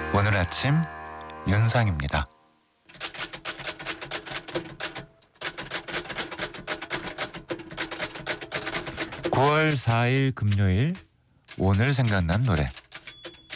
오늘 아침 윤상입니다. (9월 4일) 금요일, 오늘 생각난 노래.